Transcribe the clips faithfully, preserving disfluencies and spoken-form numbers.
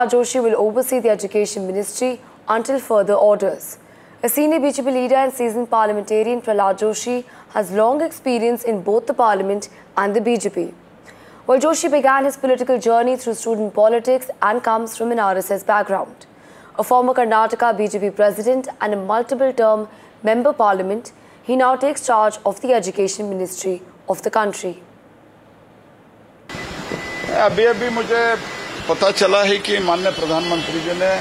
Joshi will oversee the Education Ministry until further orders. A senior B J P leader and seasoned parliamentarian, Prahlad Joshi, has long experience in both the Parliament and the B J P. While Joshi began his political journey through student politics and comes from an R S S background. A former Karnataka B J P president and a multiple-term member parliament, he now takes charge of the Education Ministry of the country. अभी अभी मुझे पता चला है कि माननीय प्रधानमंत्री जी ने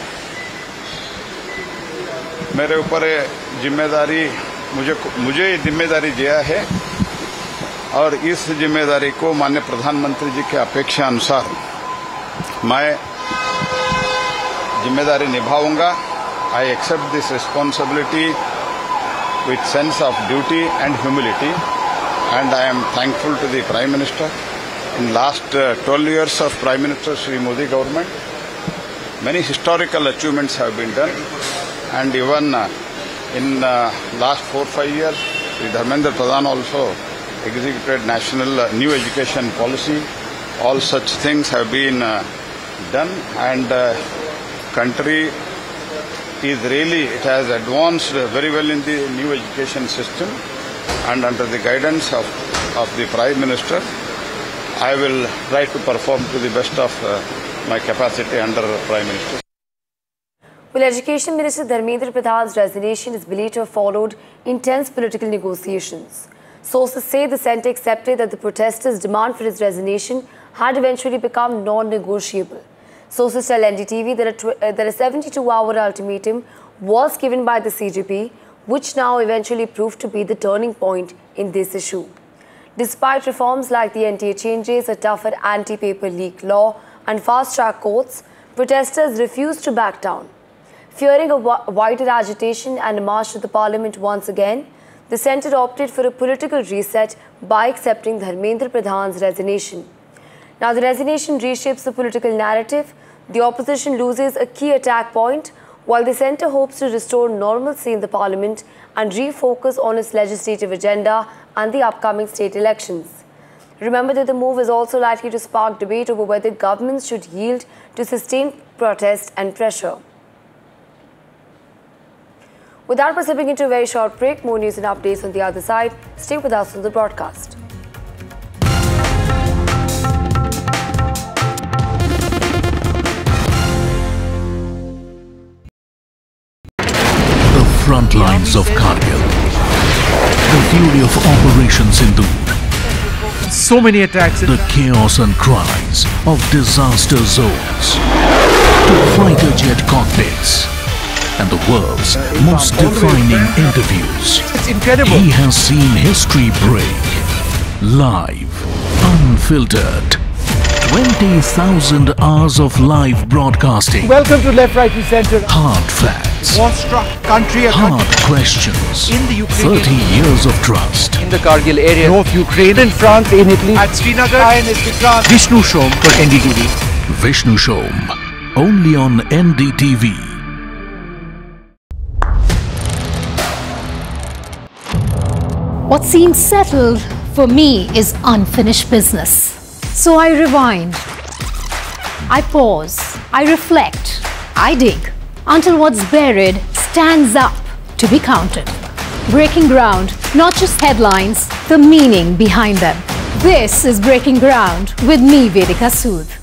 मेरे ऊपर जिम्मेदारी मुझे मुझे जिम्मेदारी दिया है और इस जिम्मेदारी को माननीय प्रधानमंत्री जी के अपेक्षा अनुसार मैं जिम्मेदारी निभाऊंगा. I accept this responsibility with sense of duty and humility, and I am thankful to the Prime Minister. In last uh, twelve years of Prime Minister Shri Modi government, many historical achievements have been done, and even uh, in uh, last four five years, Shri Dharmendra Pradhan also executed national uh, new education policy. All such things have been uh, done, and uh, country is really, it has advanced very well in the new education system, and under the guidance of, of the Prime Minister, I will try to perform to the best of uh, my capacity under Prime Minister. Well, Education Minister Dharmendra Pradhan's resignation is believed to have followed intense political negotiations. Sources say the centre accepted that the protesters' demand for his resignation had eventually become non-negotiable. Sources tell N D T V that a, uh, that a seventy-two hour ultimatum was given by the C J P, which now eventually proved to be the turning point in this issue. Despite reforms like the N T A changes, a tougher anti-paper leak law and fast-track courts, protesters refused to back down. Fearing a wider agitation and a march to the Parliament once again, the centre opted for a political reset by accepting Dharmendra Pradhan's resignation. Now, the resignation reshapes the political narrative. The opposition loses a key attack point, while the centre hopes to restore normalcy in the Parliament and refocus on its legislative agenda and the upcoming state elections. Remember that the move is also likely to spark debate over whether governments should yield to sustained protest and pressure. With that, we're slipping into a very short break. More news and updates on the other side. Stay with us on the broadcast. Front lines of Kargil, the fury of Operation Sindoor, so many attacks, the chaos and cries of disaster zones, to fighter jet cockpits, and the world's most defining interviews. It's incredible. He has seen history break, live, unfiltered. twenty thousand hours of live broadcasting. Welcome to Left, Right and Centre. Hard facts. War-struck country. Hard questions. In the Ukraine. thirty years of trust. In the Kargil area. North Ukraine. In France, in Italy. At Srinagar. I N S Vikrant. Vishnu Shom for N D T V. Vishnu Shom. Only on N D T V. What seems settled for me is unfinished business. So I rewind, I pause, I reflect, I dig, until what's buried stands up to be counted. Breaking ground, not just headlines, the meaning behind them. This is Breaking Ground with me, Vedika Sood.